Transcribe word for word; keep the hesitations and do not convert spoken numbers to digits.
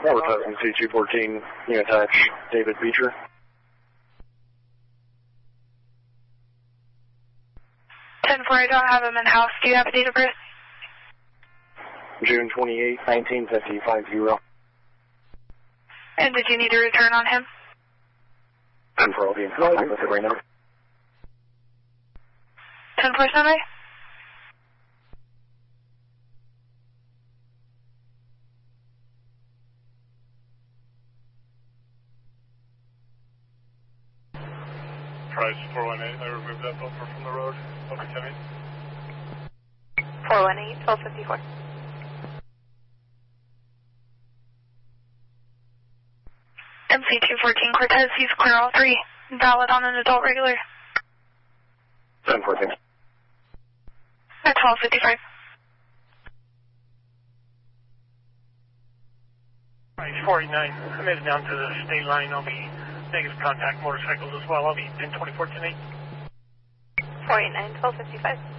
Advertising M C two fourteen, you attach David Beecher. ten four, I don't have him in-house. Do you have a date of birth? June twenty-eighth, nineteen fifty, five zero. And did you need a return on him? ten four, I'll be in contact with the right number. ten four, Sunday? Price four one eight, I removed that bumper from the road. Okay, ten eight. four one eight, twelve fifty-four. M C two fourteen, Cortez, he's clear all three. Valid on an adult regular. ten fourteen. At twelve fifty-five. Price four eighty-nine, I made it down to the state line. I'll be negative contact motorcycles as well. I'll be ten twenty-four, ten eight. four eight nine, twelve fifty-five.